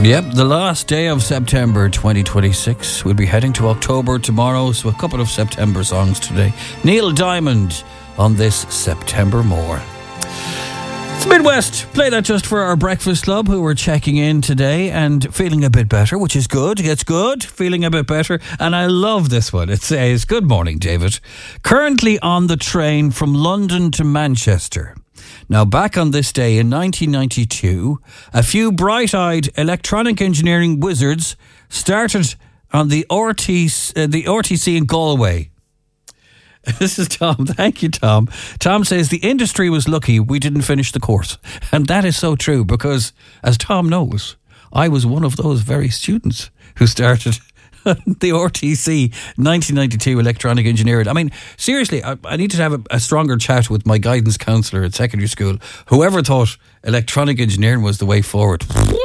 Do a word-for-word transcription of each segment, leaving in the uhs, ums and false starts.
Yep, the last day of September twenty twenty-six. We'll be heading to October tomorrow, so a couple of September songs today. Neil Diamond on this September More. It's Midwest. Play that just for our breakfast club who are checking in today and feeling a bit better, which is good. It's good, feeling a bit better. And I love this one. It says, "Good morning, David. Currently on the train from London to Manchester. Now, back on this day in nineteen ninety-two, a few bright-eyed electronic engineering wizards started on the R T C, uh, the R T C in Galway." This is Tom. Thank you, Tom. Tom says the industry was lucky we didn't finish the course. And that is so true because, as Tom knows, I was one of those very students who started the R T C nineteen ninety-two electronic engineering. I mean, seriously, I, I need to have a, a stronger chat with my guidance counsellor at secondary school. Whoever thought electronic engineering was the way forward.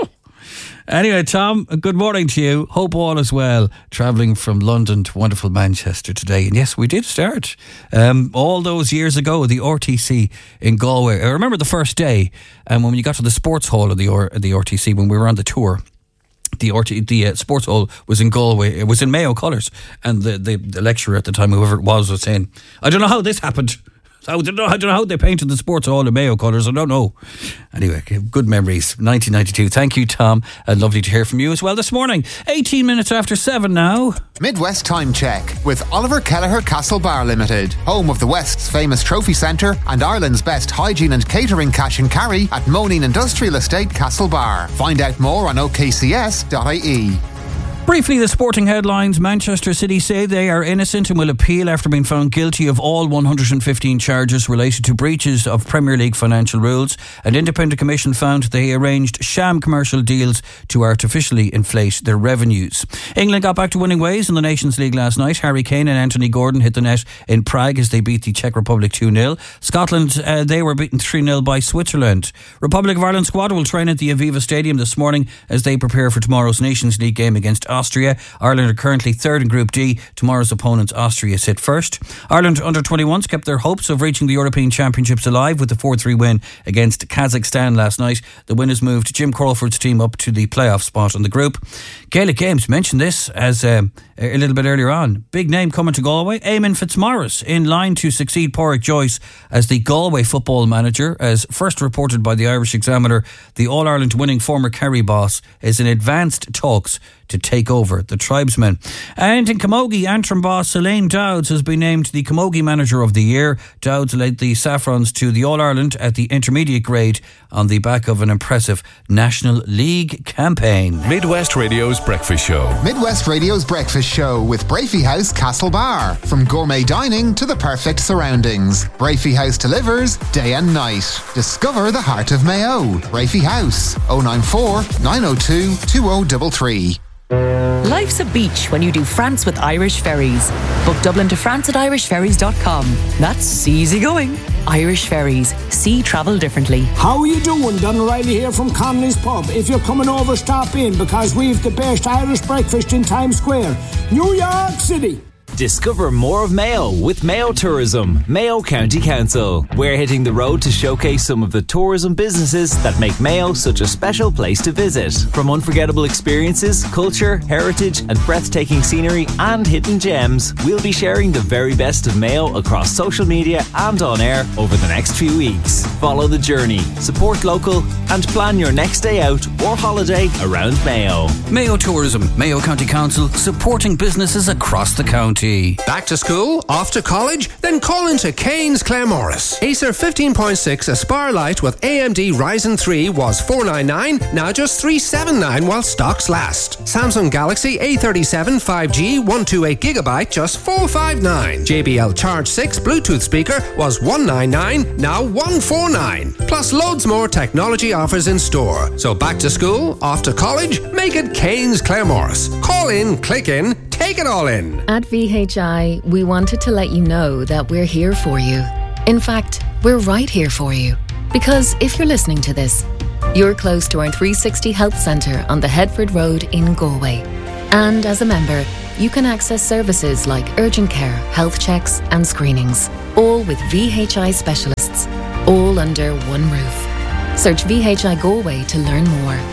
Anyway, Tom, good morning to you. Hope all is well, travelling from London to wonderful Manchester today. And yes, we did start um, all those years ago, the R T C in Galway. I remember the first day, and um, when you got to the sports hall of the, R- the R T C, when we were on the tour, the R T, the uh, sports hall was in Galway. It was in Mayo colours. And the, the, the lecturer at the time, whoever it was, was saying, "I don't know how this happened. I don't know, I don't know how they painted the sports hall in Mayo colours. I don't know." Anyway, good memories. nineteen ninety-two. Thank you, Tom. And lovely to hear from you as well this morning. eighteen minutes after seven now. Midwest Time Check with Oliver Kelleher Castlebar Limited, home of the West's famous trophy centre and Ireland's best hygiene and catering cash and carry at Moneen Industrial Estate, Castlebar. Find out more on o k c s dot i e. Briefly, the sporting headlines. Manchester City say they are innocent and will appeal after being found guilty of all one hundred fifteen charges related to breaches of Premier League financial rules. An independent commission found they arranged sham commercial deals to artificially inflate their revenues. England got back to winning ways in the Nations League last night. Harry Kane and Anthony Gordon hit the net in Prague as they beat the Czech Republic two nil. Scotland, uh, they were beaten three nil by Switzerland. Republic of Ireland squad will train at the Aviva Stadium this morning as they prepare for tomorrow's Nations League game against Austria. Ireland are currently third in Group D. Tomorrow's opponents, Austria, sit first. Ireland under twenty-ones kept their hopes of reaching the European Championships alive with the four three win against Kazakhstan last night. The win has moved Jim Crawford's team up to the playoff spot in the group. Gaelic Games mentioned this as um, a little bit earlier on. Big name coming to Galway, Eamon Fitzmaurice, in line to succeed Pádraig Joyce as the Galway football manager. As first reported by the Irish Examiner, the All-Ireland winning former Kerry boss is in advanced talks to take over the tribesmen. And in Camogie, Antrim boss Elaine Dowds has been named the Camogie Manager of the Year. Dowds led the Saffrons to the All-Ireland at the intermediate grade on the back of an impressive National League campaign. Midwest Radio's Breakfast Show. Midwest Radio's Breakfast Show with Brafey House Castlebar. From gourmet dining to the perfect surroundings, Brafey House delivers day and night. Discover the heart of Mayo. Brafey House, oh nine four, nine oh two, two oh three three. Life's a beach when you do France with Irish Ferries. Book Dublin to France at irish ferries dot com. That's easy going. Irish Ferries. See travel differently. How are you doing? Don O'Reilly here from Connolly's Pub. If you're coming over, stop in because we've the best Irish breakfast in Times Square, New York City. Discover more of Mayo with Mayo Tourism, Mayo County Council. We're hitting the road to showcase some of the tourism businesses that make Mayo such a special place to visit. From unforgettable experiences, culture, heritage and breathtaking scenery and hidden gems, we'll be sharing the very best of Mayo across social media and on air over the next few weeks. Follow the journey, support local and plan your next day out or holiday around Mayo. Mayo Tourism, Mayo County Council, supporting businesses across the county. Back to school? Off to college? Then call into Kane's Claremorris. Acer fifteen point six Aspire Lite with A M D Ryzen three was four ninety-nine, now just three seventy-nine while stocks last. Samsung Galaxy A thirty-seven five G one twenty-eight gigabyte just four fifty-nine. J B L Charge six Bluetooth speaker was one ninety-nine, now one forty-nine. Plus loads more technology offers in store. So back to school? Off to college? Make it Kane's Claremorris. Call in, click in, take it all in. At V H I, we wanted to let you know that we're here for you. In fact, we're right here for you. Because if you're listening to this, you're close to our three sixty Health Centre on the Headford Road in Galway. And as a member, you can access services like urgent care, health checks and screenings, all with V H I specialists, all under one roof. Search V H I Galway to learn more.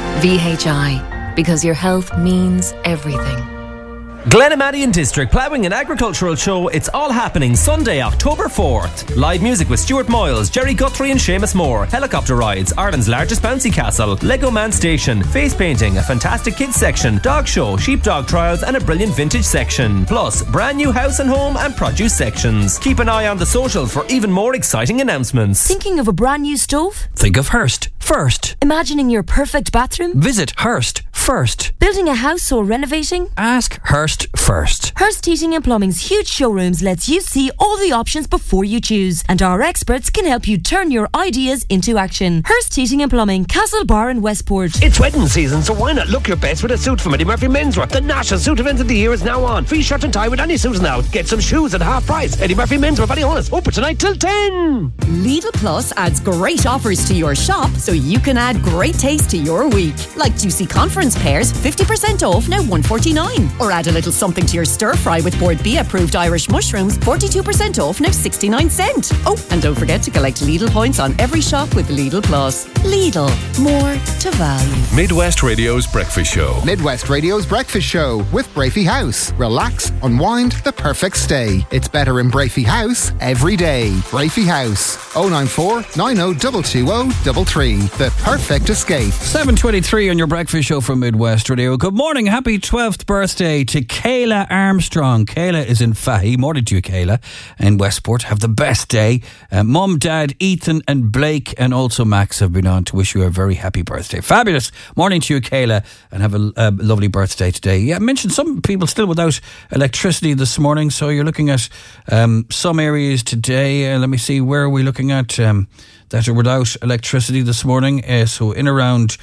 V H I, because your health means everything. Glenamadian District Ploughing and Agricultural Show. It's all happening Sunday, October fourth. Live music with Stuart Moyles, Jerry Guthrie and Seamus Moore. Helicopter rides, Ireland's largest bouncy castle, Lego Man Station, face painting, a fantastic kids section, dog show, sheepdog trials and a brilliant vintage section. Plus, brand new house and home and produce sections. Keep an eye on the socials for even more exciting announcements. Thinking of a brand new stove? Think of Hearst first. Imagining your perfect bathroom? Visit Hearst first. Building a house or renovating? Ask Hearst first. Hearst Heating and Plumbing's huge showrooms lets you see all the options before you choose, and our experts can help you turn your ideas into action. Hearst Heating and Plumbing, Castlebar and Westport. It's wedding season, so why not look your best with a suit from Eddie Murphy Menswear? The national suit event of the year is now on. Free shirt and tie with any suit now. Get some shoes at half price. Eddie Murphy Menswear, Ballyhonus, open tonight till ten. Lidl Plus adds great offers to your shop so you can add great taste to your week. Like juicy conference pears, fifty percent off, now one forty-nine. Or add a little something to your stir fry with Board B approved Irish mushrooms, forty-two percent off, now sixty-nine cent. Oh, and don't forget to collect Lidl points on every shop with Lidl Plus. Lidl, more to value. Midwest Radio's Breakfast Show. Midwest Radio's Breakfast Show with Brafey House. Relax, unwind, the perfect stay. It's better in Brafey House every day. Brafey House, oh nine four, nine oh two two oh three three. The perfect escape. seven twenty-three on your Breakfast Show from Midwest Radio. Good morning. Happy twelfth birthday to Kayla Armstrong. Kayla is in Fahy. Morning to you, Kayla. In Westport. Have the best day. Uh, Mum, Dad, Ethan and Blake and also Max have been on to wish you a very happy birthday. Fabulous. Morning to you, Kayla, and have a, a lovely birthday today. Yeah, I mentioned some people still without electricity this morning, so you're looking at um, some areas today. Uh, let me see, where are we looking at? Um, that are without electricity this morning. Uh, so in around,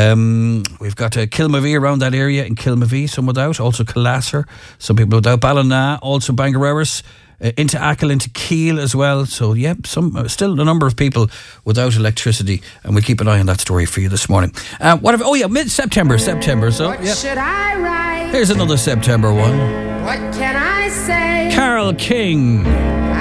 um, we've got uh, Kilmavie around that area, in Kilmavie, some without. Also Calasser, some people without. Ballina, also Bangareras, uh, into Achill, into Kiel as well. So yeah, some uh, still a number of people without electricity, and we'll keep an eye on that story for you this morning. Uh, what have, oh yeah, mid-September, September. So what yeah. should I write? Here's another September one. What can I say? Carole King.